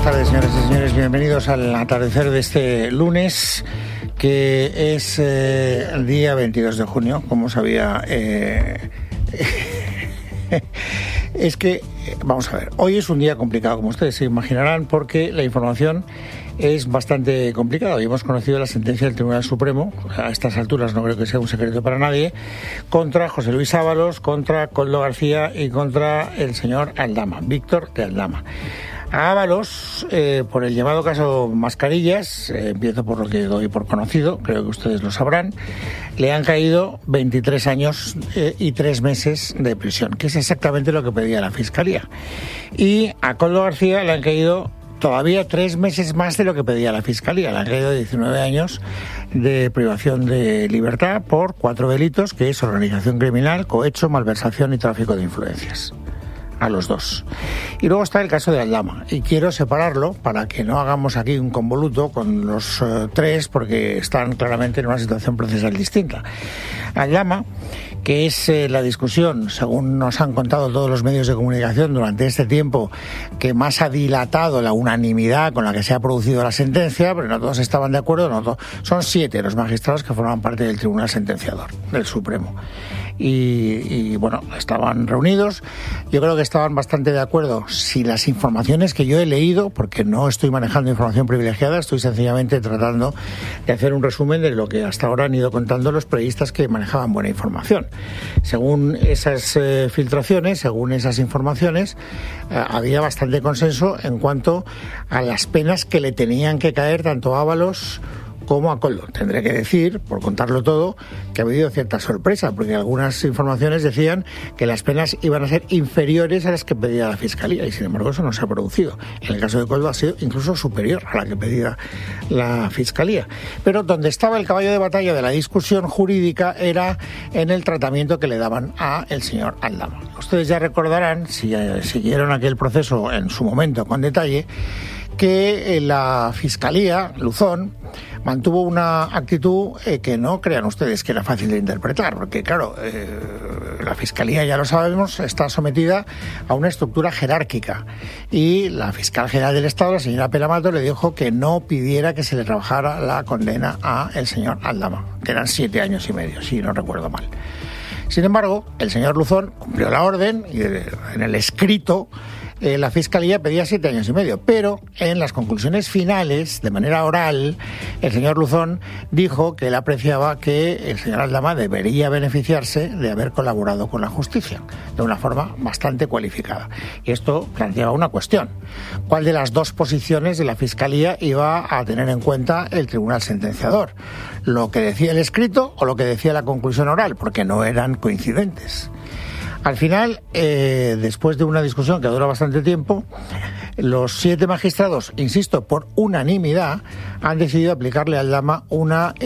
tardes, señoras y señores. Bienvenidos al atardecer de este lunes, que es el día 22 de junio, como sabía. Es que, vamos a ver, hoy es un día complicado, como ustedes se imaginarán, porque la información es bastante complicada. Hoy hemos conocido la sentencia del Tribunal Supremo, a estas alturas no creo que sea un secreto para nadie, contra José Luis Ábalos, contra Koldo García y contra el señor Aldama, Víctor de Aldama. A Ábalos, por el llamado caso Mascarillas, empiezo por lo que doy por conocido, creo que ustedes lo sabrán, le han caído 23 años y 3 meses de prisión, que es exactamente lo que pedía la Fiscalía. Y a Koldo García le han caído todavía 3 meses más de lo que pedía la Fiscalía. Le han caído 19 años de privación de libertad por 4 delitos, que es organización criminal, cohecho, malversación y tráfico de influencias. A los dos. Y luego está el caso de Aldama, y quiero separarlo para que no hagamos aquí un convoluto con los tres, porque están claramente en una situación procesal distinta. Aldama, que es la discusión, según nos han contado todos los medios de comunicación durante este tiempo, que más ha dilatado la unanimidad con la que se ha producido la sentencia, pero no todos estaban de acuerdo, no todos. Son 7 los magistrados que forman parte del Tribunal Sentenciador, del Supremo. Y bueno, estaban reunidos. Yo creo que estaban bastante de acuerdo. Si las informaciones que yo he leído, porque no estoy manejando información privilegiada, estoy sencillamente tratando de hacer un resumen de lo que hasta ahora han ido contando los periodistas que manejaban buena información. Según esas filtraciones, según esas informaciones, había bastante consenso en cuanto a las penas que le tenían que caer tanto a Ábalos como a Koldo. Tendré que decir, por contarlo todo, que ha habido cierta sorpresa, porque algunas informaciones decían que las penas iban a ser inferiores a las que pedía la Fiscalía, y sin embargo eso no se ha producido. En el caso de Koldo ha sido incluso superior a la que pedía la Fiscalía. Pero donde estaba el caballo de batalla de la discusión jurídica era en el tratamiento que le daban a el señor Aldama. Ustedes ya recordarán, si siguieron aquel proceso en su momento con detalle, que la Fiscalía, Luzón, mantuvo una actitud que no crean ustedes que era fácil de interpretar, porque claro, la Fiscalía, ya lo sabemos, está sometida a una estructura jerárquica, y la fiscal general del Estado, la señora Pelamato, le dijo que no pidiera que se le rebajara la condena a el señor Aldama, que eran 7 años y medio, si no recuerdo mal. Sin embargo, el señor Luzón cumplió la orden y en el escrito la Fiscalía pedía 7 años y medio, pero en las conclusiones finales, de manera oral, el señor Luzón dijo que él apreciaba que el señor Aldama debería beneficiarse de haber colaborado con la justicia de una forma bastante cualificada. Y esto planteaba una cuestión: ¿cuál de las dos posiciones de la Fiscalía iba a tener en cuenta el Tribunal Sentenciador? ¿Lo que decía el escrito o lo que decía la conclusión oral? Porque no eran coincidentes. Al final, después de una discusión que duró bastante tiempo, los 7 magistrados, insisto, por unanimidad, han decidido aplicarle a Aldama una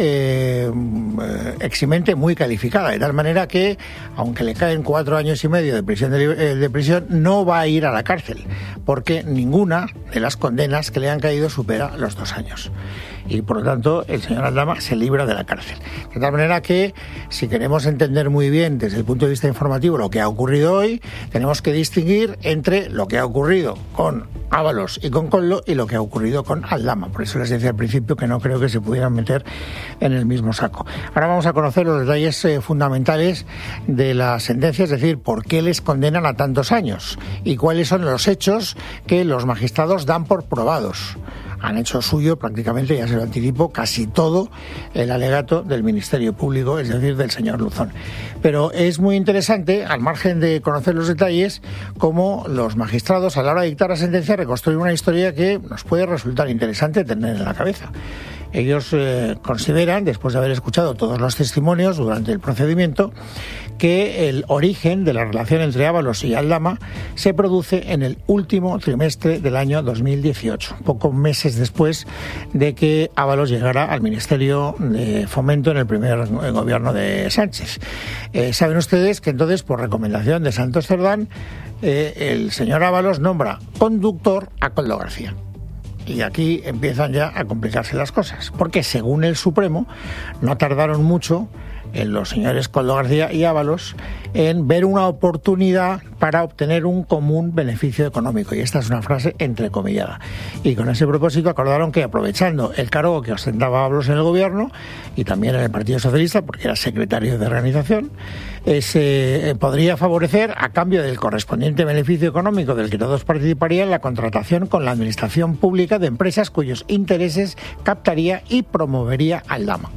eximente muy calificada, de tal manera que, aunque le caen 4 años y medio de prisión, no va a ir a la cárcel, porque ninguna de las condenas que le han caído supera los 2 años. Y por lo tanto el señor Aldama se libra de la cárcel. De tal manera que, si queremos entender muy bien desde el punto de vista informativo lo que ha ocurrido hoy, tenemos que distinguir entre lo que ha ocurrido con Ábalos y con Koldo y lo que ha ocurrido con Aldama. Por eso les decía al principio que no creo que se pudieran meter en el mismo saco. Ahora vamos a conocer los detalles fundamentales de la sentencia, es decir, por qué les condenan a tantos años y cuáles son los hechos que los magistrados dan por probados. Han hecho suyo prácticamente, ya se lo anticipo, casi todo el alegato del Ministerio Público, es decir, del señor Luzón. Pero es muy interesante, al margen de conocer los detalles, cómo los magistrados, a la hora de dictar la sentencia, reconstruyen una historia que nos puede resultar interesante tener en la cabeza. Ellos consideran, después de haber escuchado todos los testimonios durante el procedimiento, que el origen de la relación entre Ábalos y Aldama se produce en el último trimestre del año 2018, pocos meses después de que Ábalos llegara al Ministerio de Fomento en el primer gobierno de Sánchez. Saben ustedes que entonces, por recomendación de Santos Cerdán, el señor Ábalos nombra conductor a Koldo García. Y aquí empiezan ya a complicarse las cosas, porque según el Supremo no tardaron mucho en los señores Koldo García y Ábalos en ver una oportunidad para obtener un común beneficio económico. Y esta es una frase entrecomillada. Y con ese propósito acordaron que, aprovechando el cargo que ostentaba Ábalos en el gobierno y también en el Partido Socialista, porque era secretario de organización, se podría favorecer, a cambio del correspondiente beneficio económico del que todos participarían, la contratación con la administración pública de empresas cuyos intereses captaría y promovería Aldama.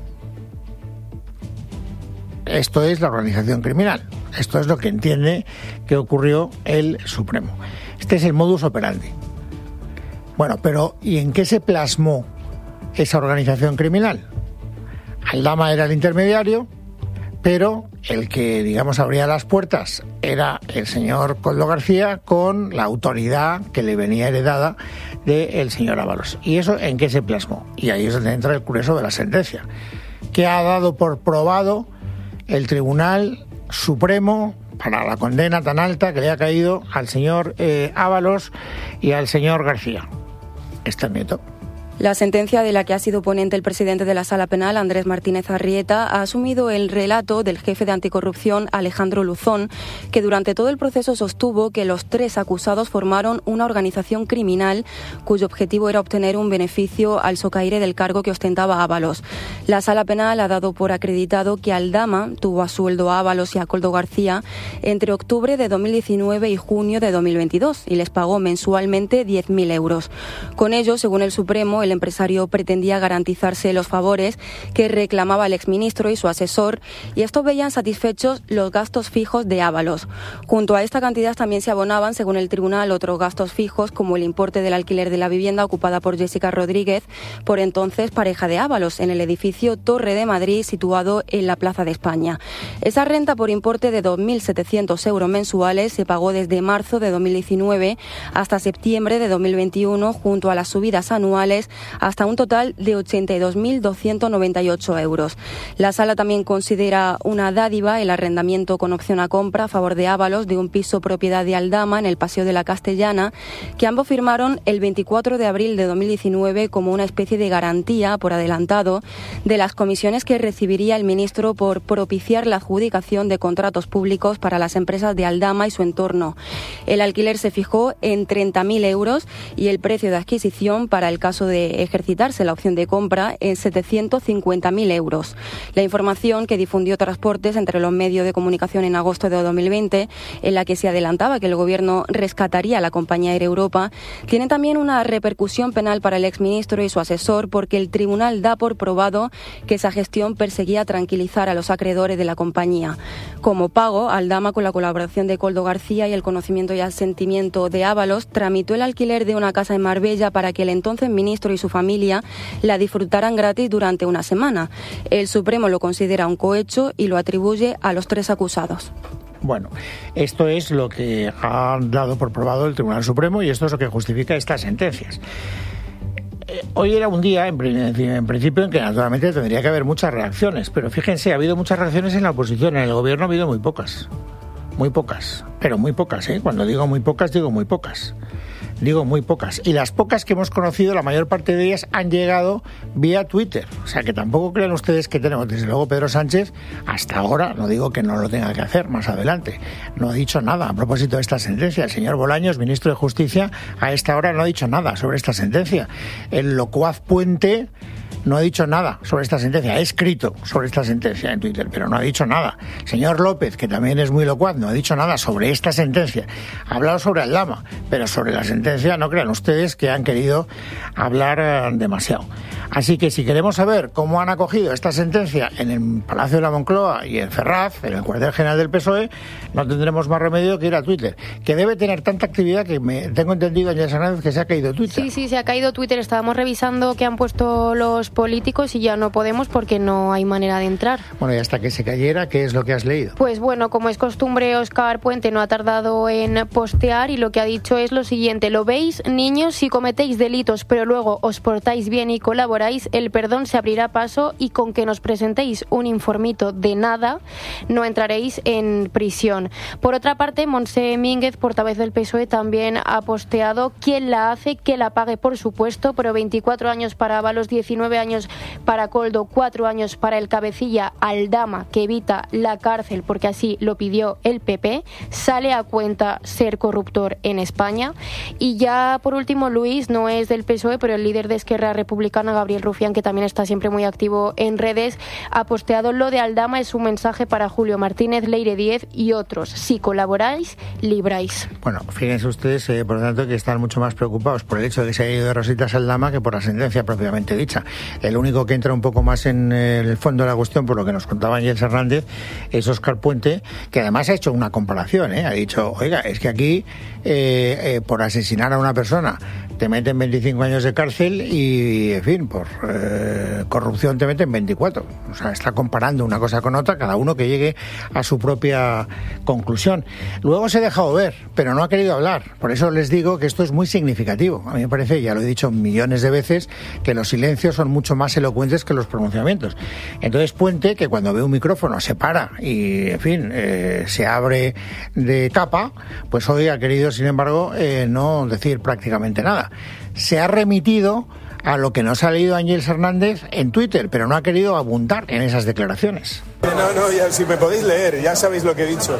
Esto es la organización criminal. Esto es lo que entiende que ocurrió el Supremo. Este es el modus operandi. Bueno, pero ¿y en qué se plasmó esa organización criminal? Aldama era el intermediario, pero el que, digamos, abría las puertas era el señor Koldo García con la autoridad que le venía heredada del señor Ábalos. ¿Y eso en qué se plasmó? Y ahí es donde entra el grueso de la sentencia, que ha dado por probado el Tribunal Supremo para la condena tan alta que le ha caído al señor Ábalos y al señor García. Este es mi top. La sentencia de la que ha sido ponente el presidente de la Sala Penal, Andrés Martínez Arrieta, ha asumido el relato del jefe de anticorrupción, Alejandro Luzón, que durante todo el proceso sostuvo que los 3 acusados formaron una organización criminal cuyo objetivo era obtener un beneficio al socaire del cargo que ostentaba Ábalos. La Sala Penal ha dado por acreditado que Aldama tuvo a sueldo a Ábalos y a Koldo García entre octubre de 2019 y junio de 2022 y les pagó mensualmente 10.000 euros. Con ello, según el Supremo, el empresario pretendía garantizarse los favores que reclamaba el exministro y su asesor, y estos veían satisfechos los gastos fijos de Ábalos. Junto a esta cantidad también se abonaban, según el tribunal, otros gastos fijos, como el importe del alquiler de la vivienda ocupada por Jessica Rodríguez, por entonces pareja de Ábalos, en el edificio Torre de Madrid, situado en la Plaza de España. Esa renta, por importe de 2.700 euros mensuales, se pagó desde marzo de 2019 hasta septiembre de 2021, junto a las subidas anuales hasta un total de 82.298 euros. La Sala también considera una dádiva el arrendamiento con opción a compra a favor de Ábalos de un piso propiedad de Aldama en el Paseo de la Castellana, que ambos firmaron el 24 de abril de 2019 como una especie de garantía por adelantado de las comisiones que recibiría el ministro por propiciar la adjudicación de contratos públicos para las empresas de Aldama y su entorno. El alquiler se fijó en 30.000 euros y el precio de adquisición para el caso de ejercitarse la opción de compra en 750.000 euros. La información que difundió Transportes entre los medios de comunicación en agosto de 2020, en la que se adelantaba que el gobierno rescataría a la compañía Air Europa, tiene también una repercusión penal para el exministro y su asesor, porque el tribunal da por probado que esa gestión perseguía tranquilizar a los acreedores de la compañía. Como pago, Aldama, con la colaboración de Koldo García y el conocimiento y asentimiento de Ábalos, tramitó el alquiler de una casa en Marbella para que el entonces ministro y su familia la disfrutaran gratis durante una semana. El Supremo lo considera un cohecho y lo atribuye a los 3 acusados. Bueno, esto es lo que ha dado por probado el Tribunal Supremo y esto es lo que justifica estas sentencias. Hoy era un día, en principio, en que naturalmente tendría que haber muchas reacciones, pero fíjense, ha habido muchas reacciones en la oposición, en el gobierno ha habido muy pocas, pero muy pocas, ¿eh? Cuando digo muy pocas, digo muy pocas. Digo muy pocas. Y las pocas que hemos conocido, la mayor parte de ellas han llegado vía Twitter. O sea que tampoco crean ustedes que tenemos. Desde luego Pedro Sánchez, hasta ahora, no digo que no lo tenga que hacer más adelante, no ha dicho nada a propósito de esta sentencia. El señor Bolaños, ministro de Justicia, a esta hora no ha dicho nada sobre esta sentencia. El locuaz Puente no ha dicho nada sobre esta sentencia, ha escrito sobre esta sentencia en Twitter, pero no ha dicho nada. El señor López, que también es muy locuaz, no ha dicho nada sobre esta sentencia. Ha hablado sobre Aldama, pero sobre la sentencia no crean ustedes que han querido hablar demasiado. Así que si queremos saber cómo han acogido esta sentencia en el Palacio de la Moncloa y en Ferraz, en el cuartel general del PSOE, no tendremos más remedio que ir a Twitter, que debe tener tanta actividad que tengo entendido, Ángel Hernández, que se ha caído Twitter. Sí, se ha caído Twitter. Estábamos revisando qué han puesto los políticos y ya no podemos porque no hay manera de entrar. Bueno, y hasta que se cayera, ¿qué es lo que has leído? Pues bueno, como es costumbre, Óscar Puente no ha tardado en postear y lo que ha dicho es lo siguiente: lo veis, niños, si cometéis delitos pero luego os portáis bien y colaboráis, colaboráis, el perdón se abrirá paso y con que nos presentéis un informito de nada, no entraréis en prisión. Por otra parte, Montse Mínguez, portavoz del PSOE, también ha posteado quién la hace, que la pague, por supuesto, pero 24 años para Ábalos, 19 años para Koldo, 4 años para el cabecilla Aldama, que evita la cárcel porque así lo pidió el PP. Sale a cuenta ser corruptor en España. Y ya por último, Luis, no es del PSOE, pero el líder de Esquerra Republicana, Gabriel Rufián, que también está siempre muy activo en redes, ha posteado: lo de Aldama es un mensaje para Julio Martínez, Leire Díez y otros. Si colaboráis, libráis. Bueno, fíjense ustedes, por lo tanto, que están mucho más preocupados por el hecho de que se haya ido de rositas Aldama que por la sentencia propiamente dicha. El único que entra un poco más en el fondo de la cuestión, por lo que nos contaba Ángel Hernández, es Óscar Puente, que además ha hecho una comparación, ha dicho, oiga, es que aquí por asesinar a una persona te meten 25 años de cárcel y, en fin, por corrupción te meten 24. O sea, está comparando una cosa con otra, cada uno que llegue a su propia conclusión. Luego se ha dejado ver, pero no ha querido hablar. Por eso les digo que esto es muy significativo. A mí me parece, ya lo he dicho millones de veces, que los silencios son mucho más elocuentes que los pronunciamientos. Entonces Puente, que cuando ve un micrófono se para y, en fin, se abre de capa, pues hoy ha querido, sin embargo, no decir prácticamente nada. Se ha remitido a lo que nos ha leído Ángel Hernández en Twitter, pero no ha querido abundar en esas declaraciones. No, ya, si me podéis leer, ya sabéis lo que he dicho.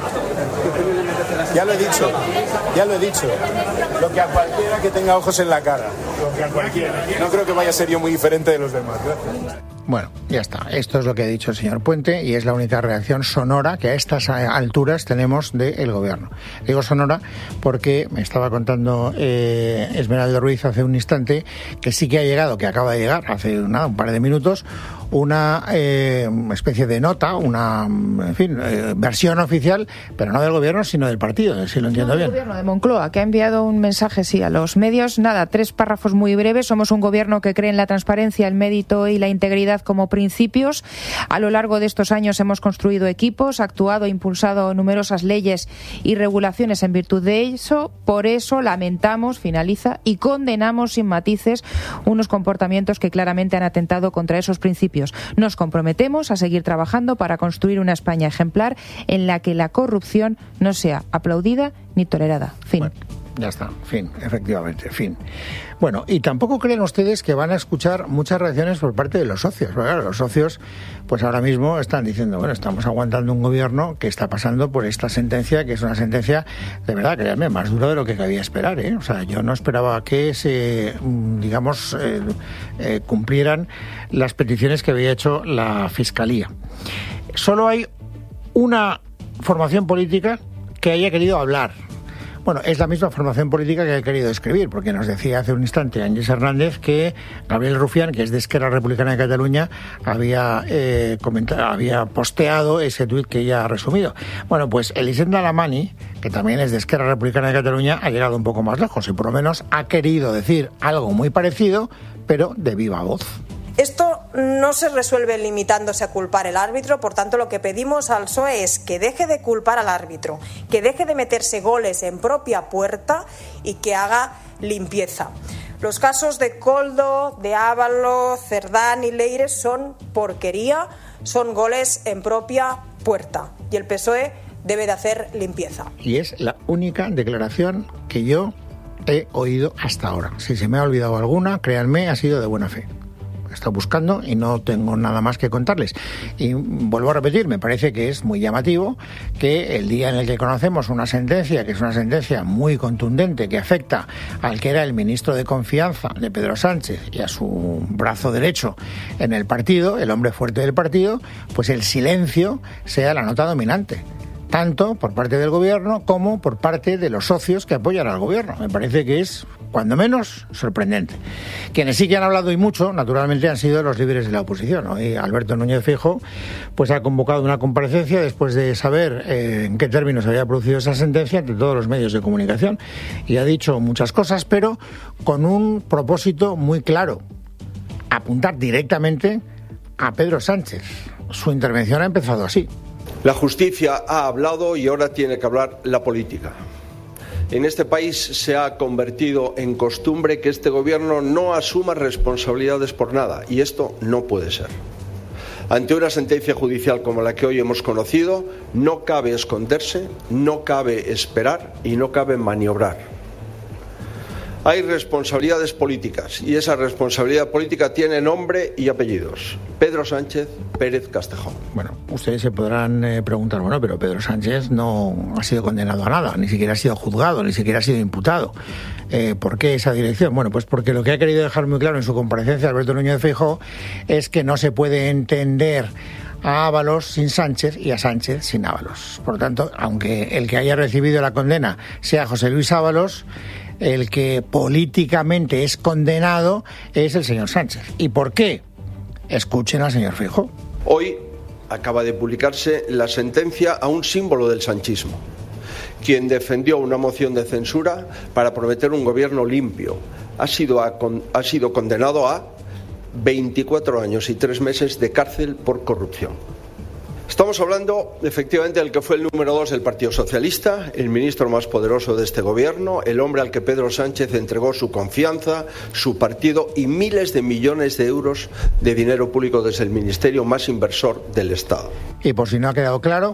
Ya lo he dicho. Lo que a cualquiera que tenga ojos en la cara. Lo que a cualquiera. No creo que vaya a ser yo muy diferente de los demás. Gracias. Bueno, ya está. Esto es lo que ha dicho el señor Puente y es la única reacción sonora que a estas alturas tenemos del gobierno. Digo sonora porque me estaba contando Esmeralda Ruiz hace un instante que sí que ha llegado, que acaba de llegar hace un par de minutos, una especie de nota, una versión oficial, pero no del gobierno, sino del partido, si lo entiendo bien. El gobierno de Moncloa, que ha enviado un mensaje, sí, a los medios. Nada, 3 párrafos muy breves. Somos un gobierno que cree en la transparencia, el mérito y la integridad como principios. A lo largo de estos años hemos construido equipos, actuado e impulsado numerosas leyes y regulaciones en virtud de eso. Por eso lamentamos, finaliza, y condenamos sin matices unos comportamientos que claramente han atentado contra esos principios. Nos comprometemos a seguir trabajando para construir una España ejemplar en la que la corrupción no sea aplaudida ni tolerada. Fin. Bueno, ya está, fin, efectivamente, fin. Bueno, y tampoco creen ustedes que van a escuchar muchas reacciones por parte de los socios. Porque, claro, los socios, pues ahora mismo están diciendo, bueno, estamos aguantando un gobierno que está pasando por esta sentencia, que es una sentencia, de verdad, créanme, más dura de lo que cabía esperar, O sea, yo no esperaba que se, digamos, cumplieran las peticiones que había hecho la Fiscalía. Solo hay una formación política que haya querido hablar. Bueno, es la misma formación política que ha querido escribir, porque nos decía hace un instante Ángel Hernández que Gabriel Rufián, que es de Esquerra Republicana de Cataluña, había posteado ese tuit que ya ha resumido. Bueno, pues Elisenda Alamany, que también es de Esquerra Republicana de Cataluña, ha llegado un poco más lejos y por lo menos ha querido decir algo muy parecido, pero de viva voz. Esto no se resuelve limitándose a culpar al árbitro, por tanto lo que pedimos al PSOE es que deje de culpar al árbitro, que deje de meterse goles en propia puerta y que haga limpieza. Los casos de Koldo, de Ábalos, Cerdán y Leire son porquería, son goles en propia puerta y el PSOE debe de hacer limpieza. Y es la única declaración que yo he oído hasta ahora. Si se me ha olvidado alguna, créanme, ha sido de buena fe. He estado buscando y no tengo nada más que contarles. Y vuelvo a repetir, me parece que es muy llamativo que el día en el que conocemos una sentencia, que es una sentencia muy contundente, que afecta al que era el ministro de confianza de Pedro Sánchez y a su brazo derecho en el partido, el hombre fuerte del partido, pues el silencio sea la nota dominante, tanto por parte del gobierno como por parte de los socios que apoyan al gobierno. Me parece que es, cuando menos, sorprendente. Quienes sí que han hablado y mucho, naturalmente, han sido los líderes de la oposición. Hoy Alberto Núñez Feijóo pues ha convocado una comparecencia después de saber en qué términos había producido esa sentencia ante todos los medios de comunicación y ha dicho muchas cosas, pero con un propósito muy claro: apuntar directamente a Pedro Sánchez. Su intervención ha empezado así. La justicia ha hablado y ahora tiene que hablar la política. En este país se ha convertido en costumbre que este gobierno no asuma responsabilidades por nada, y esto no puede ser. Ante una sentencia judicial como la que hoy hemos conocido, no cabe esconderse, no cabe esperar y no cabe maniobrar. Hay responsabilidades políticas y esa responsabilidad política tiene nombre y apellidos. Pedro Sánchez Pérez Castejón. Bueno, ustedes se podrán preguntar, bueno, pero Pedro Sánchez no ha sido condenado a nada, ni siquiera ha sido juzgado, ni siquiera ha sido imputado. ¿Por qué esa dirección? Bueno, pues porque lo que ha querido dejar muy claro en su comparecencia Alberto Núñez Feijóo es que no se puede entender a Ábalos sin Sánchez y a Sánchez sin Ábalos. Por lo tanto, aunque el que haya recibido la condena sea José Luis Ábalos, el que políticamente es condenado es el señor Sánchez. ¿Y por qué? Escuchen al señor Feijóo. Hoy acaba de publicarse la sentencia a un símbolo del sanchismo, quien defendió una moción de censura para prometer un gobierno limpio. Ha sido condenado a 24 años y 3 meses de cárcel por corrupción. Estamos hablando, efectivamente, del que fue el número 2 del Partido Socialista, el ministro más poderoso de este gobierno, el hombre al que Pedro Sánchez entregó su confianza, su partido y miles de millones de euros de dinero público desde el ministerio más inversor del Estado. Y por si no ha quedado claro,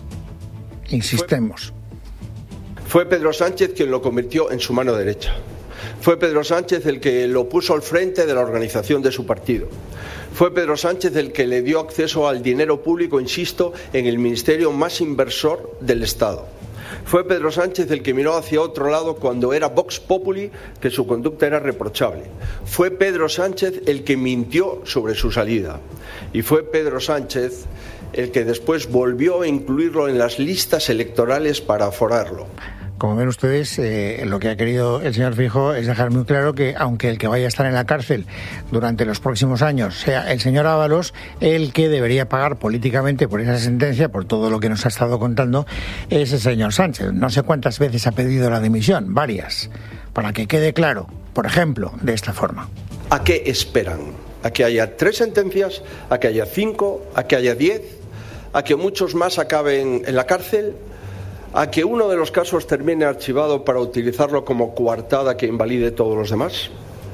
insistemos. Fue Pedro Sánchez quien lo convirtió en su mano derecha. Fue Pedro Sánchez el que lo puso al frente de la organización de su partido. Fue Pedro Sánchez el que le dio acceso al dinero público, insisto, en el ministerio más inversor del Estado. Fue Pedro Sánchez el que miró hacia otro lado cuando era Vox Populi, que su conducta era reprochable. Fue Pedro Sánchez el que mintió sobre su salida. Y fue Pedro Sánchez el que después volvió a incluirlo en las listas electorales para aforarlo. Como ven ustedes, lo que ha querido el señor Feijóo es dejar muy claro que, aunque el que vaya a estar en la cárcel durante los próximos años sea el señor Ábalos, el que debería pagar políticamente por esa sentencia, por todo lo que nos ha estado contando, es el señor Sánchez. No sé cuántas veces ha pedido la dimisión, varias, para que quede claro, por ejemplo, de esta forma. ¿A qué esperan? ¿A que haya 3 sentencias? ¿A que haya 5? ¿A que haya 10? ¿A que muchos más acaben en la cárcel? ¿A que uno de los casos termine archivado para utilizarlo como coartada que invalide todos los demás?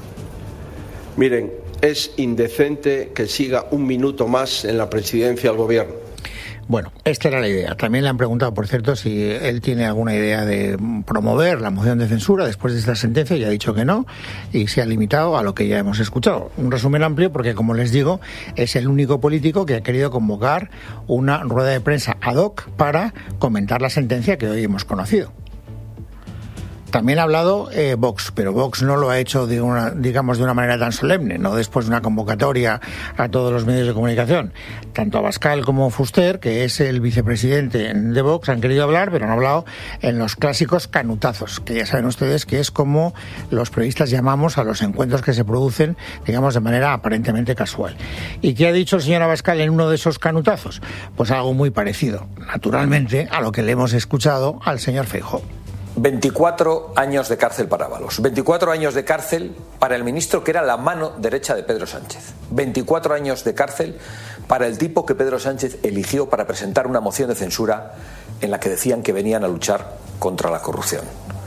Miren, es indecente que siga un minuto más en la presidencia del gobierno. Bueno, esta era la idea. También le han preguntado, por cierto, si él tiene alguna idea de promover la moción de censura después de esta sentencia, y ha dicho que no, y se ha limitado a lo que ya hemos escuchado. Un resumen amplio porque, como les digo, es el único político que ha querido convocar una rueda de prensa ad hoc para comentar la sentencia que hoy hemos conocido. También ha hablado Vox, pero Vox no lo ha hecho de una manera tan solemne, no después de una convocatoria a todos los medios de comunicación. Tanto Abascal como Fuster, que es el vicepresidente de Vox, han querido hablar, pero han hablado en los clásicos canutazos, que ya saben ustedes que es como los periodistas llamamos a los encuentros que se producen, digamos, de manera aparentemente casual. ¿Y qué ha dicho el señor Abascal en uno de esos canutazos? Pues algo muy parecido, naturalmente, a lo que le hemos escuchado al señor Feijóo. 24 años de cárcel para Ábalos, 24 años de cárcel para el ministro que era la mano derecha de Pedro Sánchez, 24 años de cárcel para el tipo que Pedro Sánchez eligió para presentar una moción de censura en la que decían que venían a luchar contra la corrupción.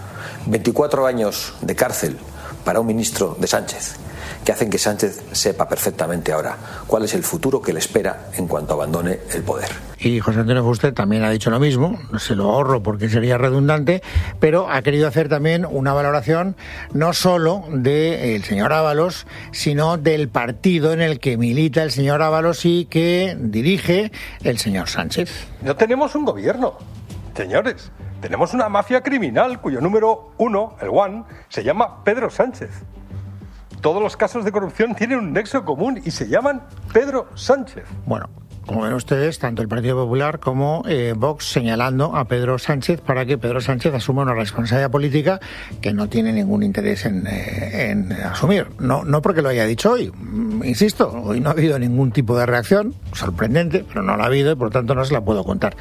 24 años de cárcel para un ministro de Sánchez, que hacen que Sánchez sepa perfectamente ahora cuál es el futuro que le espera en cuanto abandone el poder. Y José Antonio Fuster también ha dicho lo mismo, se lo ahorro porque sería redundante, pero ha querido hacer también una valoración no solo del señor Ábalos, sino del partido en el que milita el señor Ábalos y que dirige el señor Sánchez. No tenemos un gobierno, señores. Tenemos una mafia criminal cuyo número 1, el one, se llama Pedro Sánchez. Todos los casos de corrupción tienen un nexo común y se llaman Pedro Sánchez. Bueno, como ven ustedes, tanto el Partido Popular como Vox señalando a Pedro Sánchez para que Pedro Sánchez asuma una responsabilidad política que no tiene ningún interés en asumir. No porque lo haya dicho hoy, insisto, hoy no ha habido ningún tipo de reacción, sorprendente, pero no la ha habido y por tanto no se la puedo contar.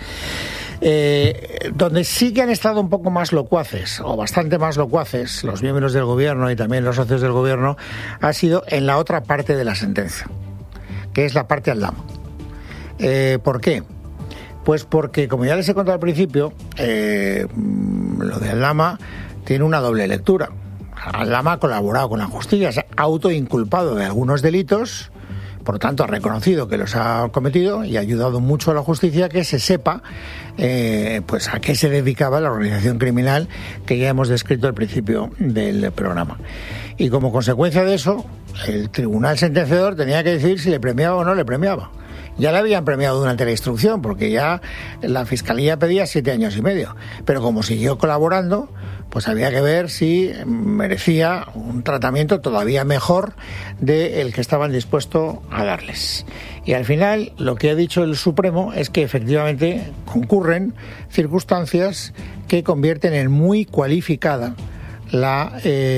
Donde sí que han estado un poco más locuaces, o bastante más locuaces, los miembros del gobierno y también los socios del gobierno, ha sido en la otra parte de la sentencia, que es la parte al lado. ¿Por qué? Pues porque, como ya les he contado al principio, lo de Aldama tiene una doble lectura. Aldama ha colaborado con la justicia, se ha autoinculpado de algunos delitos, por lo tanto ha reconocido que los ha cometido y ha ayudado mucho a la justicia que se sepa pues a qué se dedicaba la organización criminal que ya hemos descrito al principio del programa. Y como consecuencia de eso, el tribunal sentenciador tenía que decidir si le premiaba o no le premiaba. Ya le habían premiado durante la instrucción, porque ya la Fiscalía pedía 7 años y medio. Pero como siguió colaborando, pues había que ver si merecía un tratamiento todavía mejor del que estaban dispuestos a darles. Y al final, lo que ha dicho el Supremo es que efectivamente concurren circunstancias que convierten en muy cualificada la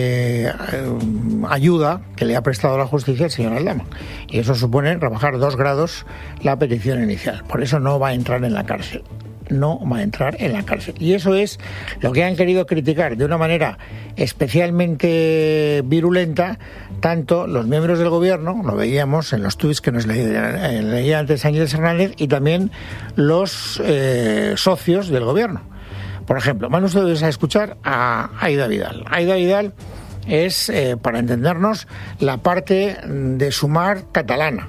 ayuda que le ha prestado la justicia al señor Aldama. Y eso supone rebajar 2 grados la petición inicial. Por eso no va a entrar en la cárcel. No va a entrar en la cárcel. Y eso es lo que han querido criticar de una manera especialmente virulenta tanto los miembros del gobierno, lo veíamos en los tuits que nos leía antes Ángeles Hernández, y también los socios del gobierno. Por ejemplo, van ustedes a escuchar a Aida Vidal. Aida Vidal es, para entendernos, la parte de Sumar catalana.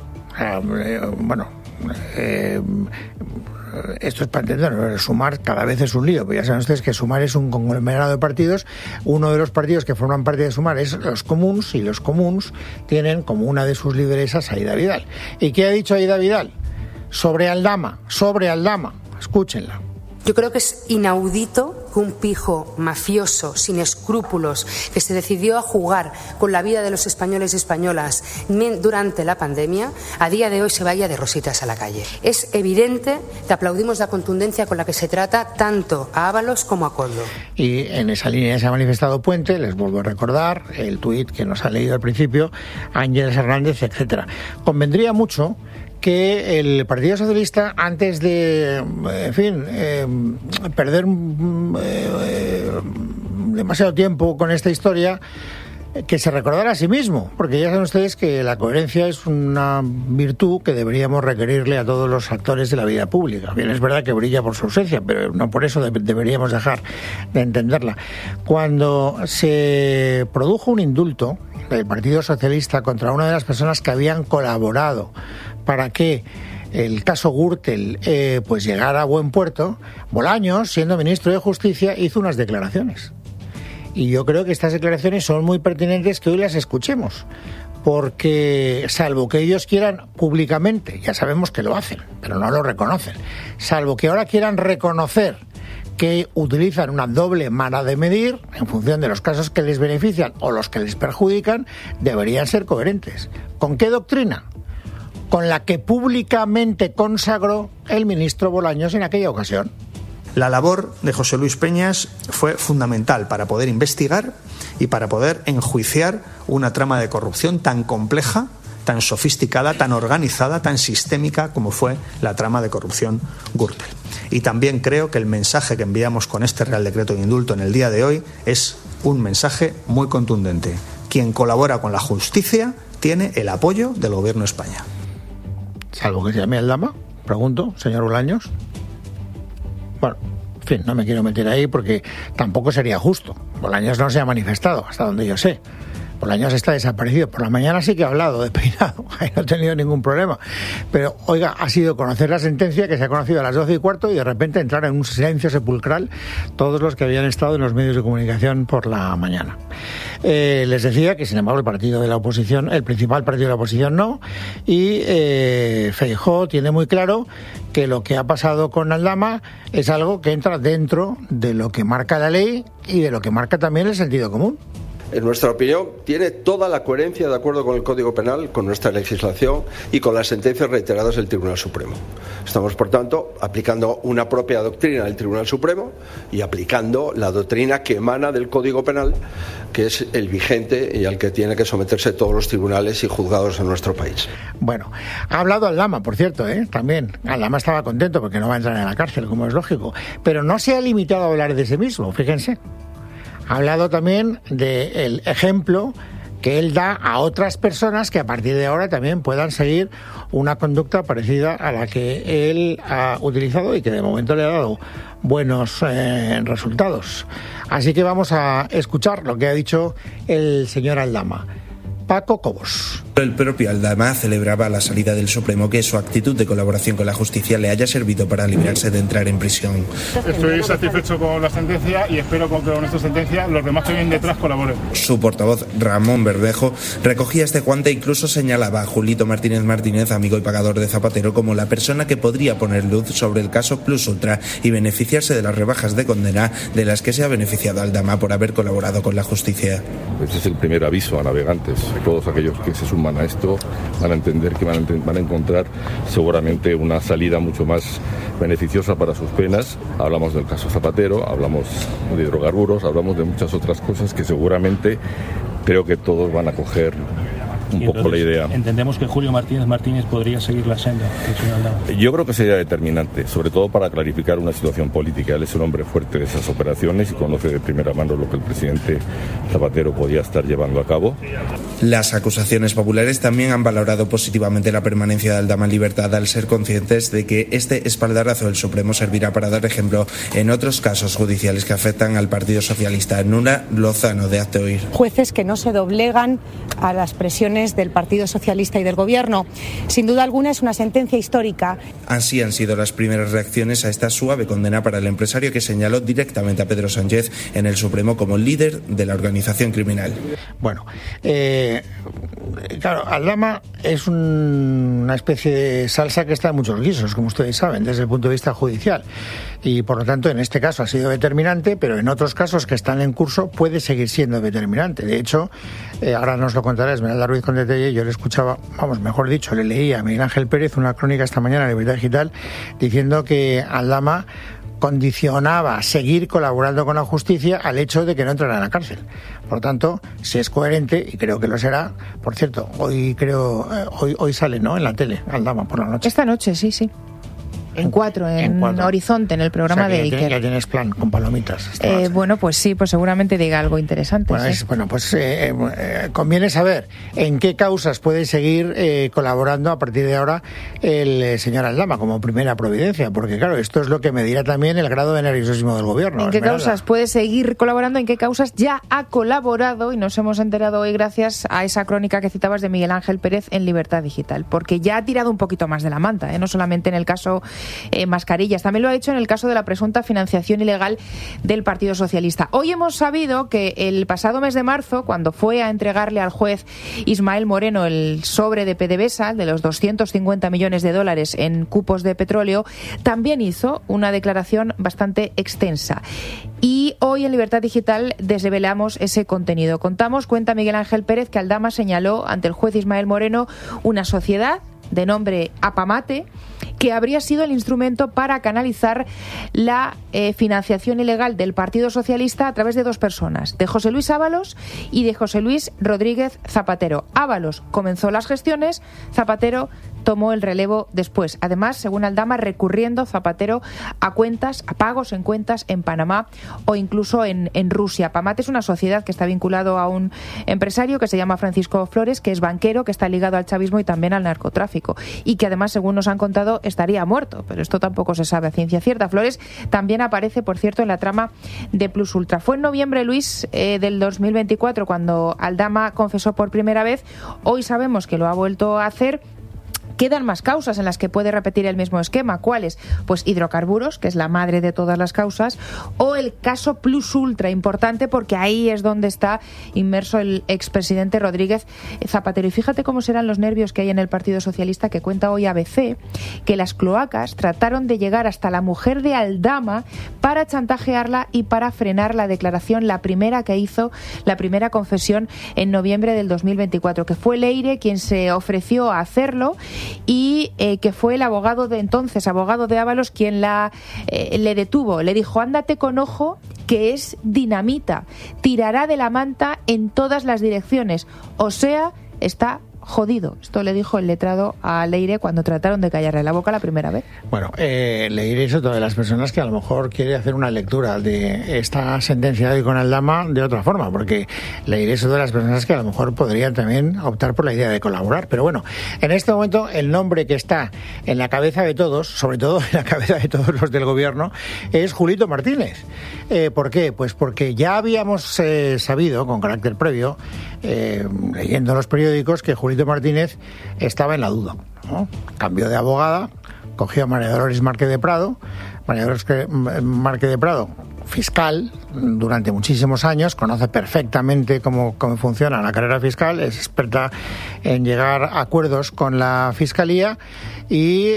Esto es para entendernos. Sumar cada vez es un lío, pero ya saben ustedes que Sumar es un conglomerado de partidos. Uno de los partidos que forman parte de Sumar es los Comuns, y los Comuns tienen como una de sus lideresas a Aida Vidal. ¿Y qué ha dicho Aida Vidal? Sobre Aldama. Escúchenla. Yo creo que es inaudito que un pijo mafioso, sin escrúpulos, que se decidió a jugar con la vida de los españoles y españolas durante la pandemia, a día de hoy se vaya de rositas a la calle. Es evidente que aplaudimos la contundencia con la que se trata tanto a Ábalos como a Koldo. Y en esa línea se ha manifestado Puente, les vuelvo a recordar, el tuit que nos ha leído al principio, Ángeles Hernández, etcétera. Convendría mucho que el Partido Socialista, antes de, perder demasiado tiempo con esta historia, que se recordara a sí mismo, porque ya saben ustedes que la coherencia es una virtud que deberíamos requerirle a todos los actores de la vida pública. Bien, es verdad que brilla por su ausencia, pero no por eso deberíamos dejar de entenderla. Cuando se produjo un indulto del Partido Socialista contra una de las personas que habían colaborado para que el caso Gürtel pues llegara a buen puerto, Bolaños, siendo ministro de Justicia, hizo unas declaraciones. Y yo creo que estas declaraciones son muy pertinentes que hoy las escuchemos, porque salvo que ellos quieran públicamente, ya sabemos que lo hacen, pero no lo reconocen, salvo que ahora quieran reconocer que utilizan una doble vara de medir en función de los casos que les benefician o los que les perjudican, deberían ser coherentes. ¿Con qué doctrina? Con la que públicamente consagró el ministro Bolaños en aquella ocasión. La labor de José Luis Peñas fue fundamental para poder investigar y para poder enjuiciar una trama de corrupción tan compleja, tan sofisticada, tan organizada, tan sistémica como fue la trama de corrupción Gürtel. Y también creo que el mensaje que enviamos con este Real Decreto de Indulto en el día de hoy es un mensaje muy contundente. Quien colabora con la justicia tiene el apoyo del Gobierno de España. Salvo que se llame Aldama, pregunto, señor Bolaños. Bueno, en fin, no me quiero meter ahí porque tampoco sería justo. Bolaños no se ha manifestado, hasta donde yo sé. Bolaños está desaparecido. Por la mañana sí que ha hablado de peinado, ahí no he tenido ningún problema. Pero, oiga, ha sido conocer la sentencia, que se ha conocido a las 12:15, y de repente entrar en un silencio sepulcral todos los que habían estado en los medios de comunicación por la mañana. Les decía que, sin embargo, el partido de la oposición, el principal partido de la oposición no, y Feijóo tiene muy claro que lo que ha pasado con Aldama es algo que entra dentro de lo que marca la ley y de lo que marca también el sentido común. En nuestra opinión, tiene toda la coherencia de acuerdo con el Código Penal, con nuestra legislación y con las sentencias reiteradas del Tribunal Supremo. Estamos, por tanto, aplicando una propia doctrina del Tribunal Supremo y aplicando la doctrina que emana del Código Penal, que es el vigente y al que tienen que someterse todos los tribunales y juzgados en nuestro país. Bueno, ha hablado Aldama, por cierto, también. Aldama estaba contento porque no va a entrar en la cárcel, como es lógico, pero no se ha limitado a hablar de sí mismo, fíjense. Ha hablado también del ejemplo que él da a otras personas que a partir de ahora también puedan seguir una conducta parecida a la que él ha utilizado y que de momento le ha dado buenos resultados. Así que vamos a escuchar lo que ha dicho el señor Aldama. Paco Cobos. El propio Aldama celebraba la salida del Supremo que su actitud de colaboración con la justicia le haya servido para librarse de entrar en prisión. Estoy satisfecho con la sentencia y espero que con esta sentencia los demás que vienen detrás colaboren. Su portavoz, Ramón Verdejo, recogía este guante e incluso señalaba a Julito Martínez, amigo y pagador de Zapatero, como la persona que podría poner luz sobre el caso Plus Ultra y beneficiarse de las rebajas de condena de las que se ha beneficiado Aldama por haber colaborado con la justicia. Este es el primer aviso a navegantes. Todos aquellos que se suman a esto van a entender que van a encontrar seguramente una salida mucho más beneficiosa para sus penas. Hablamos del caso Zapatero, hablamos de hidrocarburos, hablamos de muchas otras cosas que seguramente creo que todos van a coger un poco la idea. Entendemos que Julio Martínez podría seguir la senda del señor Aldama. Yo creo que sería determinante, sobre todo para clarificar una situación política. Él es un hombre fuerte de esas operaciones y conoce de primera mano lo que el presidente Zapatero podía estar llevando a cabo. Las acusaciones populares también han valorado positivamente la permanencia de Aldama en libertad al ser conscientes de que este espaldarazo del Supremo servirá para dar ejemplo en otros casos judiciales que afectan al Partido Socialista. Nura Lozano, de Hazte Oír. Jueces que no se doblegan a las presiones del Partido Socialista y del Gobierno. Sin duda alguna es una sentencia histórica. Así han sido las primeras reacciones a esta suave condena para el empresario que señaló directamente a Pedro Sánchez en el Supremo como líder de la organización criminal. Bueno, claro, Aldama es una especie de salsa que está en muchos guisos, como ustedes saben, desde el punto de vista judicial. Y por lo tanto, en este caso ha sido determinante, pero en otros casos que están en curso puede seguir siendo determinante. De hecho, ahora nos lo contará Esmeralda Ruiz con detalle. Yo le escuchaba, mejor dicho, le leía a Miguel Ángel Pérez una crónica esta mañana en Libertad Digital diciendo que Aldama condicionaba seguir colaborando con la justicia al hecho de que no entrara en la cárcel. Por lo tanto, si es coherente, y creo que lo será, por cierto, hoy sale, ¿no?, en la tele, Aldama, por la noche. Esta noche, sí. En 4, en Horizonte, en el programa de Iker. Ya tienes plan con palomitas. Bueno, pues sí, pues seguramente diga algo interesante. Conviene saber en qué causas puede seguir colaborando a partir de ahora el señor Aldama como primera providencia, porque claro, esto es lo que medirá también el grado de nerviosismo del gobierno. ¿En qué causas puede seguir colaborando? ¿En qué causas ya ha colaborado? Y nos hemos enterado hoy gracias a esa crónica que citabas de Miguel Ángel Pérez en Libertad Digital, porque ya ha tirado un poquito más de la manta, no solamente en el caso mascarillas, también lo ha hecho en el caso de la presunta financiación ilegal del Partido Socialista. Hoy hemos sabido que el pasado mes de marzo, cuando fue a entregarle al juez Ismael Moreno el sobre de PDVSA, de los 250 millones de dólares en cupos de petróleo, también hizo una declaración bastante extensa. Y hoy en Libertad Digital desvelamos ese contenido. Cuenta Miguel Ángel Pérez que Aldama señaló ante el juez Ismael Moreno una sociedad de nombre Apamate, que habría sido el instrumento para canalizar la financiación ilegal del Partido Socialista a través de dos personas, de José Luis Ábalos y de José Luis Rodríguez Zapatero. Ábalos comenzó las gestiones, Zapatero tomó el relevo después. Además, según Aldama, recurriendo Zapatero a pagos en cuentas en Panamá o incluso en Rusia. Apamate es una sociedad que está vinculado a un empresario que se llama Francisco Flores, que es banquero, que está ligado al chavismo y también al narcotráfico, y que además, según nos han contado, estaría muerto, pero esto tampoco se sabe a ciencia cierta. Flores también aparece, por cierto, en la trama de Plus Ultra. Fue en noviembre, Luis, del 2024, cuando Aldama confesó por primera vez. Hoy sabemos que lo ha vuelto a hacer. Quedan más causas en las que puede repetir el mismo esquema. ¿Cuáles? Pues hidrocarburos, que es la madre de todas las causas, o el caso Plus Ultra, importante porque ahí es donde está inmerso el expresidente Rodríguez Zapatero. Y fíjate cómo serán los nervios que hay en el Partido Socialista, que cuenta hoy ABC que las cloacas trataron de llegar hasta la mujer de Aldama para chantajearla y para frenar la declaración, la primera que hizo, la primera confesión en noviembre del 2024, que fue Leire quien se ofreció a hacerlo, y que fue el abogado de entonces, abogado de Ábalos, quien le detuvo. Le dijo: ándate con ojo, que es dinamita, tirará de la manta en todas las direcciones. O sea, está jodido. Esto le dijo el letrado a Leire cuando trataron de callarle la boca la primera vez. Bueno, Leire es otra de las personas que a lo mejor quiere hacer una lectura de esta sentencia de hoy con Aldama de otra forma, porque Leire es otra de las personas que a lo mejor podrían también optar por la idea de colaborar. Pero bueno, en este momento el nombre que está en la cabeza de todos, sobre todo en la cabeza de todos los del gobierno, es Julito Martínez. ¿Por qué? Pues porque ya habíamos sabido, con carácter previo, leyendo los periódicos, que Julito Martínez estaba en la duda, ¿no? Cambió de abogada, cogió a María Dolores Márquez de Prado. María Dolores Márquez de Prado, fiscal durante muchísimos años, conoce perfectamente cómo funciona la carrera fiscal, es experta en llegar a acuerdos con la Fiscalía y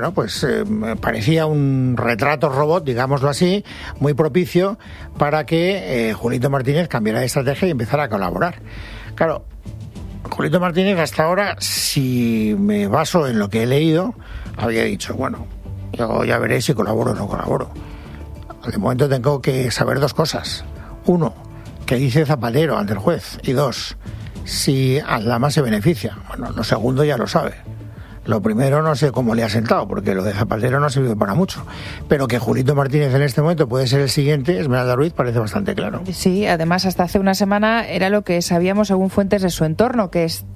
parecía un retrato robot, digámoslo así, muy propicio para que Julito Martínez cambiara de estrategia y empezara a colaborar. Claro, Julito Martínez hasta ahora, si me baso en lo que he leído, había dicho, bueno, yo ya veré si colaboro o no colaboro. De momento tengo que saber dos cosas. Uno, qué dice Zapatero ante el juez. Y dos, si Aldama se beneficia. Bueno, lo segundo ya lo sabe. Lo primero no sé cómo le ha sentado, porque lo de Zapatero no ha servido para mucho. Pero que Julito Martínez en este momento puede ser el siguiente, Esmeralda Ruiz, parece bastante claro. Sí, además hasta hace una semana era lo que sabíamos según fuentes de su entorno, que es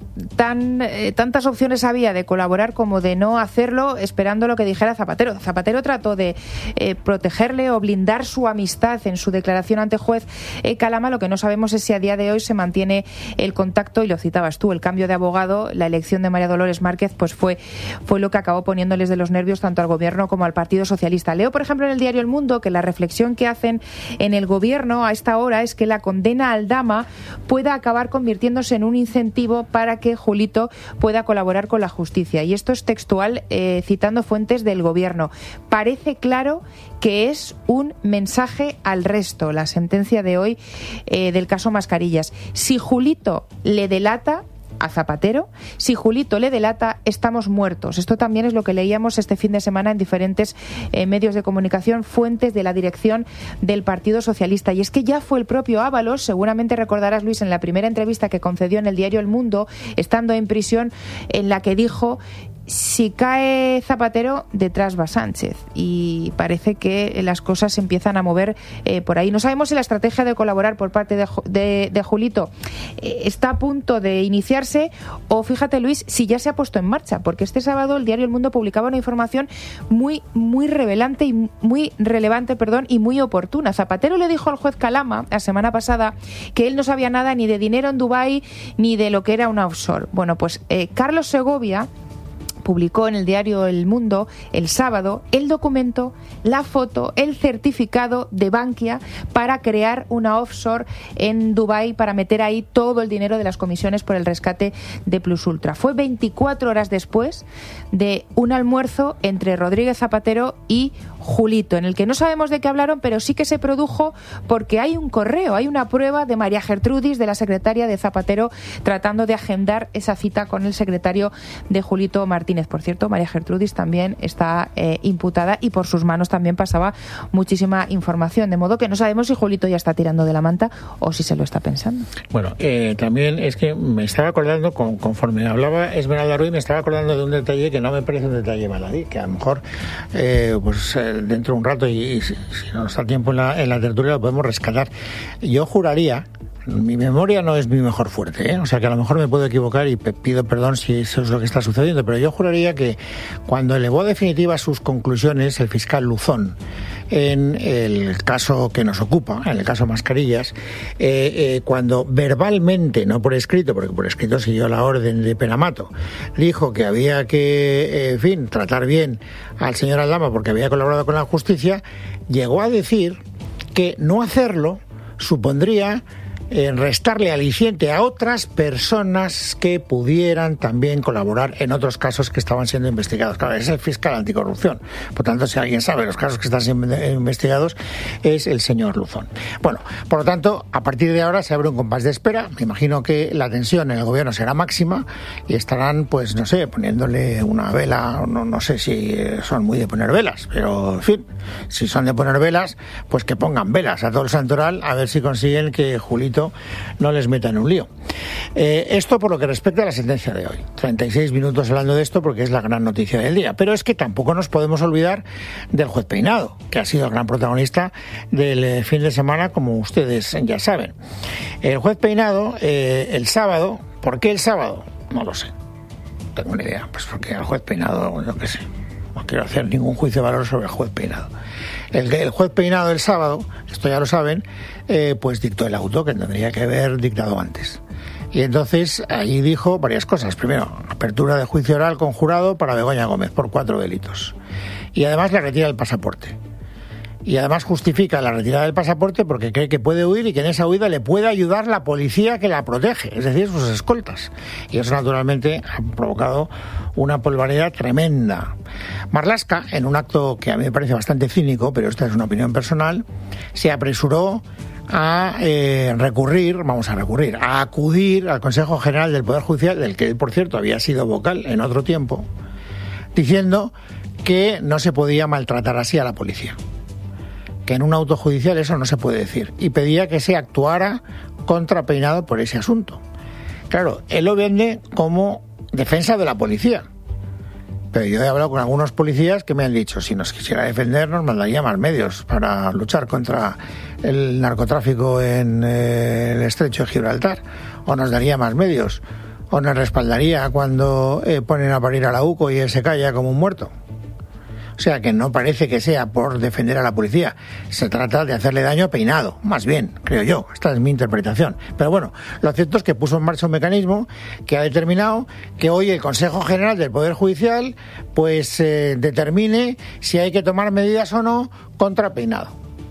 tantas opciones había de colaborar como de no hacerlo, esperando lo que dijera Zapatero. Zapatero trató de protegerle o blindar su amistad en su declaración ante juez Calama. Lo que no sabemos es si a día de hoy se mantiene el contacto, y lo citabas tú, el cambio de abogado, la elección de María Dolores Márquez, pues fue lo que acabó poniéndoles de los nervios tanto al gobierno como al Partido Socialista. Leo, por ejemplo, en el diario El Mundo que la reflexión que hacen en el gobierno a esta hora es que la condena a Aldama pueda acabar convirtiéndose en un incentivo para que Julito pueda colaborar con la justicia. Y esto es textual, citando fuentes del gobierno. Parece claro que es un mensaje al resto, la sentencia de hoy del caso Mascarillas. Si Julito le delata a Zapatero, si Julito le delata, estamos muertos. Esto también es lo que leíamos este fin de semana en diferentes medios de comunicación, fuentes de la dirección del Partido Socialista. Y es que ya fue el propio Ábalos, seguramente recordarás, Luis, en la primera entrevista que concedió en el diario El Mundo, estando en prisión, en la que dijo: si cae Zapatero, detrás va Sánchez. Y parece que las cosas se empiezan a mover por ahí. No sabemos si la estrategia de colaborar por parte de Julito está a punto de iniciarse, o fíjate, Luis, si ya se ha puesto en marcha, porque este sábado el diario El Mundo publicaba una información muy relevante y muy relevante, y muy oportuna. Zapatero le dijo al juez Calama la semana pasada que él no sabía nada ni de dinero en Dubái ni de lo que era una offshore. Bueno, pues Carlos Segovia publicó en el diario El Mundo el sábado el documento, la foto, el certificado de Bankia para crear una offshore en Dubái, para meter ahí todo el dinero de las comisiones por el rescate de Plus Ultra. Fue 24 horas después de un almuerzo entre Rodríguez Zapatero y Julito, en el que no sabemos de qué hablaron, pero sí que se produjo porque hay un correo, hay una prueba de María Gertrudis, de la secretaria de Zapatero, tratando de agendar esa cita con el secretario de Julito Martínez. Por cierto, María Gertrudis también está imputada y por sus manos también pasaba muchísima información, de modo que no sabemos si Julito ya está tirando de la manta o si se lo está pensando. Bueno, también es que me estaba acordando, conforme hablaba Esmeralda Ruiz, me estaba acordando de un detalle que no me parece un detalle baladí, que a lo mejor dentro de un rato, y si nos da tiempo en la tertulia, lo podemos rescatar. Yo juraría, mi memoria no es mi mejor fuerte, o sea que a lo mejor me puedo equivocar y pido perdón si eso es lo que está sucediendo, pero yo juraría que cuando elevó definitivas sus conclusiones el fiscal Luzón en el caso que nos ocupa, en el caso Mascarillas, cuando verbalmente, no por escrito, porque por escrito siguió la orden de Penamato, dijo que había que, tratar bien al señor Aldama porque había colaborado con la justicia, llegó a decir que no hacerlo supondría restarle aliciente a otras personas que pudieran también colaborar en otros casos que estaban siendo investigados. Claro, es el fiscal anticorrupción. Por tanto, si alguien sabe los casos que están siendo investigados, es el señor Luzón. Bueno, por lo tanto, a partir de ahora se abre un compás de espera. Me imagino que la tensión en el gobierno será máxima y estarán, pues, no sé, poniéndole una vela. No sé si son muy de poner velas, pero, en fin, si son de poner velas, pues que pongan velas a todo el santoral, a ver si consiguen que Julito no les meta en un lío. Esto por lo que respecta a la sentencia de hoy. 36 minutos hablando de esto porque es la gran noticia del día. Pero es que tampoco nos podemos olvidar del juez Peinado, que ha sido el gran protagonista del fin de semana, como ustedes ya saben. El juez Peinado, el sábado, ¿por qué el sábado? No lo sé. No tengo ni idea. Pues porque el juez Peinado, yo qué sé. No quiero hacer ningún juicio de valor sobre el juez Peinado. El juez Peinado el sábado, esto ya lo saben, pues dictó el auto que tendría que haber dictado antes. Y entonces allí dijo varias cosas. Primero, apertura de juicio oral con jurado para Begoña Gómez por 4 delitos. Y además le retira el pasaporte. Y además justifica la retirada del pasaporte porque cree que puede huir y que en esa huida le puede ayudar la policía que la protege, es decir, sus escoltas. Y eso naturalmente ha provocado una polvareda tremenda. Marlaska, en un acto que a mí me parece bastante cínico, pero esta es una opinión personal, se apresuró a acudir al Consejo General del Poder Judicial, del que, por cierto, había sido vocal en otro tiempo, diciendo que no se podía maltratar así a la policía, que en un auto judicial eso no se puede decir, y pedía que se actuara contra Peinado por ese asunto. Claro, él lo vende como defensa de la policía, pero yo he hablado con algunos policías que me han dicho, si nos quisiera defender nos mandaría más medios para luchar contra el narcotráfico en el estrecho de Gibraltar, o nos daría más medios, o nos respaldaría cuando ponen a parir a la UCO y él se calla como un muerto. O sea que no parece que sea por defender a la policía, se trata de hacerle daño a Peinado, más bien, creo yo, esta es mi interpretación. Pero bueno, lo cierto es que puso en marcha un mecanismo que ha determinado que hoy el Consejo General del Poder Judicial pues determine si hay que tomar medidas o no contra Peinado.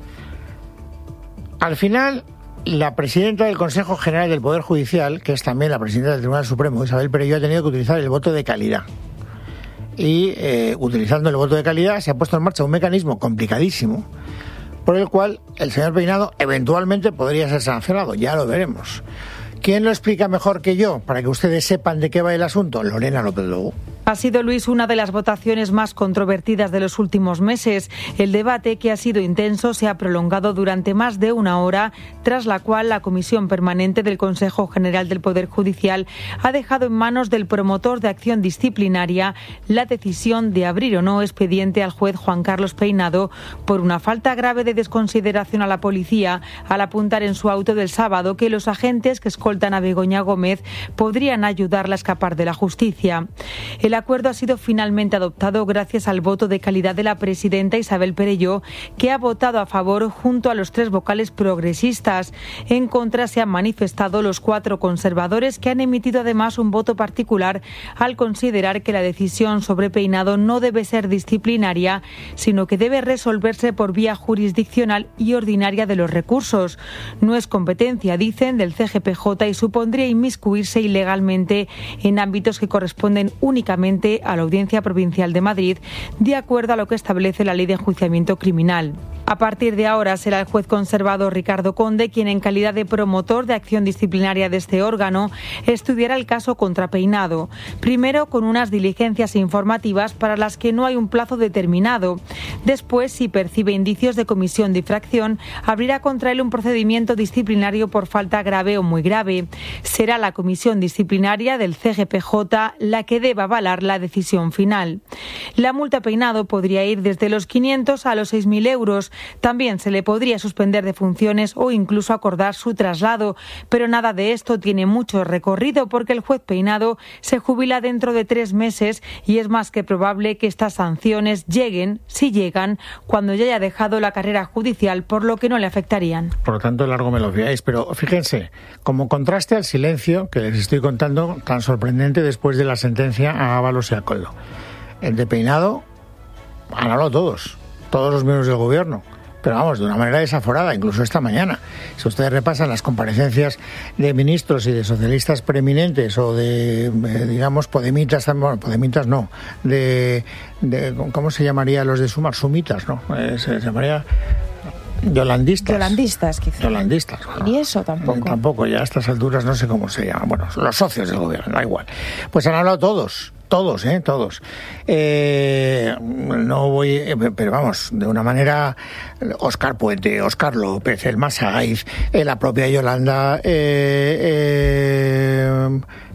Al final, la presidenta del Consejo General del Poder Judicial, que es también la presidenta del Tribunal Supremo, Isabel Perelló, ha tenido que utilizar el voto de calidad. Y utilizando el voto de calidad se ha puesto en marcha un mecanismo complicadísimo por el cual el señor Peinado eventualmente podría ser sancionado, ya lo veremos. ¿Quién lo explica mejor que yo para que ustedes sepan de qué va el asunto? Lorena López Lobo. Ha sido, Luis, una de las votaciones más controvertidas de los últimos meses. El debate, que ha sido intenso, se ha prolongado durante más de 1 hora, tras la cual la Comisión Permanente del Consejo General del Poder Judicial ha dejado en manos del promotor de acción disciplinaria la decisión de abrir o no expediente al juez Juan Carlos Peinado por una falta grave de desconsideración a la policía al apuntar en su auto del sábado que los agentes que escoltan a Begoña Gómez podrían ayudarla a escapar de la justicia. El acuerdo ha sido finalmente adoptado gracias al voto de calidad de la presidenta Isabel Perelló, que ha votado a favor junto a los 3 vocales progresistas. En contra se han manifestado los 4 conservadores, que han emitido además un voto particular al considerar que la decisión sobre Peinado no debe ser disciplinaria, sino que debe resolverse por vía jurisdiccional y ordinaria de los recursos. No es competencia, dicen, del CGPJ y supondría inmiscuirse ilegalmente en ámbitos que corresponden únicamente a la Audiencia Provincial de Madrid, de acuerdo a lo que establece la Ley de Enjuiciamiento Criminal. A partir de ahora será el juez conservador Ricardo Conde quien, en calidad de promotor de acción disciplinaria de este órgano, estudiará el caso contra Peinado. Primero con unas diligencias informativas para las que no hay un plazo determinado. Después, si percibe indicios de comisión de infracción, abrirá contra él un procedimiento disciplinario por falta grave o muy grave. Será la comisión disciplinaria del CGPJ la que deba avalar la decisión final. La multa a Peinado podría ir desde los 500 a los 6.000 euros. También se le podría suspender de funciones o incluso acordar su traslado, pero nada de esto tiene mucho recorrido porque el juez Peinado se jubila dentro de 3 meses y es más que probable que estas sanciones lleguen, si llegan, cuando ya haya dejado la carrera judicial, por lo que no le afectarían. Por lo tanto, largo me lo fiáis, pero fíjense, como contraste al silencio que les estoy contando, tan sorprendente después de la sentencia a Ábalos y a Coldo. El de Peinado han hablado todos los miembros del gobierno, pero vamos, de una manera desaforada, incluso esta mañana. Si ustedes repasan las comparecencias de ministros y de socialistas preeminentes o de, digamos, podemitas, bueno, podemitas no, de ¿cómo se llamaría los de Sumar? Sumitas, ¿no? Se llamaría Yolandistas, quizá. Yolandistas. Bueno, y eso tampoco. Tampoco, ya a estas alturas no sé cómo se llama. Bueno, los socios del gobierno, da igual. Pues han hablado todos. Todos. No voy, pero vamos, de una manera, Óscar Puente, Óscar López, el Masaiz, la propia Yolanda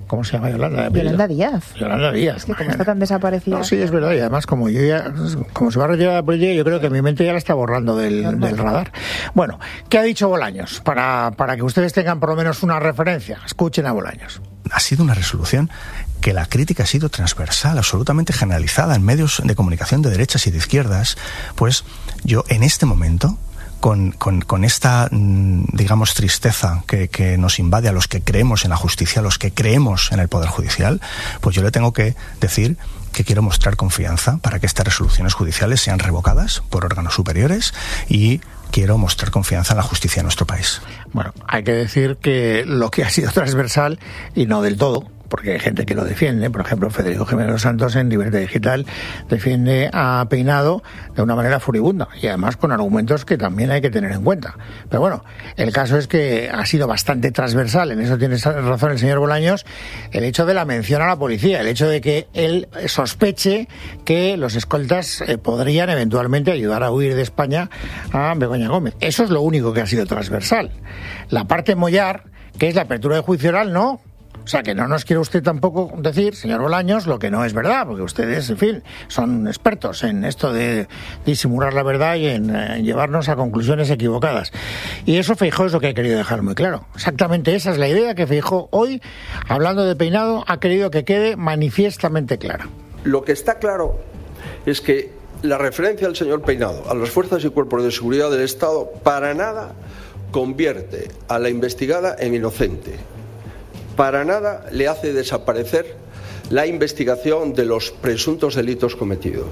¿Cómo se llama Yolanda? Yolanda Díaz. Yolanda Díaz. Es que como está tan desaparecida. No, sí, es verdad. Y además, como se va a retirar de la política, yo creo que mi mente ya la está borrando del radar. Bueno, ¿qué ha dicho Bolaños? Para que ustedes tengan por lo menos una referencia. Escuchen a Bolaños. Ha sido una resolución que la crítica ha sido transversal, absolutamente generalizada en medios de comunicación de derechas y de izquierdas. Pues yo en este momento, con esta, digamos, tristeza que nos invade a los que creemos en la justicia, a los que creemos en el Poder Judicial, pues yo le tengo que decir que quiero mostrar confianza para que estas resoluciones judiciales sean revocadas por órganos superiores y quiero mostrar confianza en la justicia de nuestro país. Bueno, hay que decir que lo que ha sido transversal, y no del todo, porque hay gente que lo defiende, por ejemplo Federico Jiménez Santos en Libertad Digital defiende a Peinado de una manera furibunda y además con argumentos que también hay que tener en cuenta. Pero bueno, el caso es que ha sido bastante transversal, en eso tiene razón el señor Bolaños, el hecho de la mención a la policía, el hecho de que él sospeche que los escoltas podrían eventualmente ayudar a huir de España a Begoña Gómez. Eso es lo único que ha sido transversal. La parte mollar, que es la apertura de juicio oral, no. O sea, que no nos quiere usted tampoco decir, señor Bolaños, lo que no es verdad, porque ustedes, en fin, son expertos en esto de disimular la verdad y en llevarnos a conclusiones equivocadas. Y eso Feijóo es lo que ha querido dejar muy claro. Exactamente esa es la idea que Feijóo hoy, hablando de Peinado, ha querido que quede manifiestamente clara. Lo que está claro es que la referencia al señor Peinado a las fuerzas y cuerpos de seguridad del Estado para nada convierte a la investigada en inocente. Para nada le hace desaparecer la investigación de los presuntos delitos cometidos.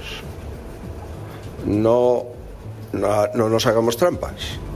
No nos hagamos trampas.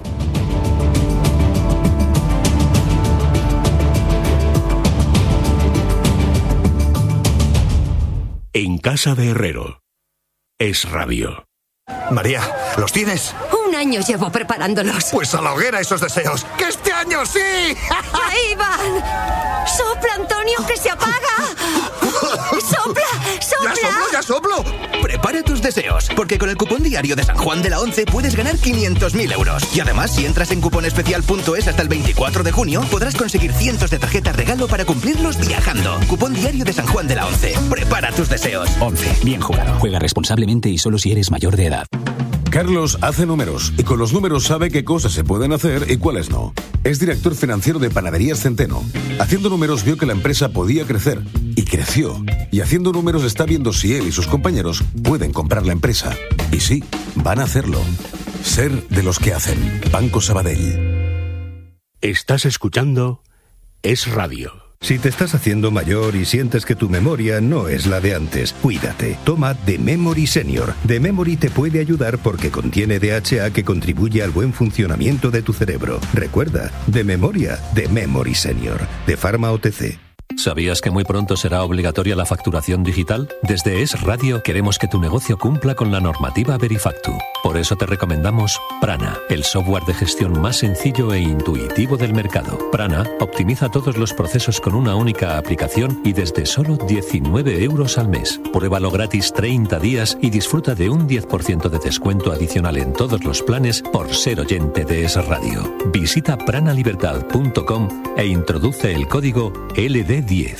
En casa de Herrero. Es Radio. María, ¿los tienes? Un año llevo preparándolos. Pues a la hoguera esos deseos. ¡Que este año sí! ¡Ahí van! ¡Sopla, Antonio, que se apaga! ¡Sopla, sopla! ¡Ya soplo! Prepara tus deseos, porque con el cupón diario de San Juan de la Once puedes ganar 500.000 euros. Y además, si entras en cuponespecial.es hasta el 24 de junio, podrás conseguir cientos de tarjetas regalo para cumplirlos viajando. Cupón diario de San Juan de la Once. Prepara tus deseos. 11. Bien jugado. Juega responsablemente y solo si eres mayor de edad. Carlos hace números y con los números sabe qué cosas se pueden hacer y cuáles no. Es director financiero de Panaderías Centeno. Haciendo números vio que la empresa podía crecer y creció. Y haciendo números está viendo si él y sus compañeros pueden comprar la empresa. Y sí, van a hacerlo. Ser de los que hacen. Banco Sabadell. Estás escuchando Es Radio. Si te estás haciendo mayor y sientes que tu memoria no es la de antes, cuídate. Toma The Memory Senior. The Memory te puede ayudar porque contiene DHA que contribuye al buen funcionamiento de tu cerebro. Recuerda, de memoria, The Memory Senior. De Pharma OTC. ¿Sabías que muy pronto será obligatoria la facturación digital? Desde Es Radio queremos que tu negocio cumpla con la normativa Verifactu. Por eso te recomendamos Prana, el software de gestión más sencillo e intuitivo del mercado. Prana optimiza todos los procesos con una única aplicación y desde solo 19 euros al mes. Pruébalo gratis 30 días y disfruta de un 10% de descuento adicional en todos los planes por ser oyente de Es Radio. Visita pranalibertad.com e introduce el código LD10. 40-30.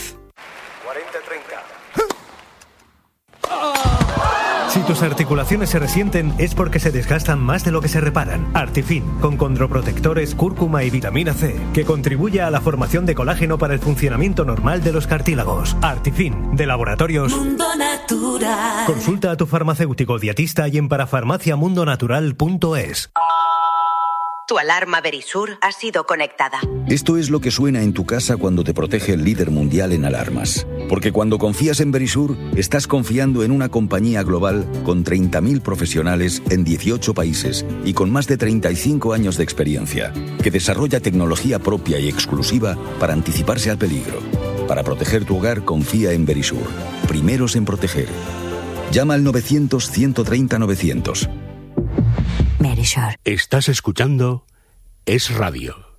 Si tus articulaciones se resienten es porque se desgastan más de lo que se reparan. Artifin, con condroprotectores, cúrcuma y vitamina C, que contribuye a la formación de colágeno para el funcionamiento normal de los cartílagos. Artifin, de Laboratorios Mundo Natural. Consulta a tu farmacéutico dietista y en parafarmaciamundonatural.es. Tu alarma Verisur ha sido conectada. Esto es lo que suena en tu casa cuando te protege el líder mundial en alarmas. Porque cuando confías en Verisur, estás confiando en una compañía global con 30.000 profesionales en 18 países y con más de 35 años de experiencia, que desarrolla tecnología propia y exclusiva para anticiparse al peligro. Para proteger tu hogar, confía en Verisur. Primeros en proteger. Llama al 900-130-900. Estás escuchando Es Radio.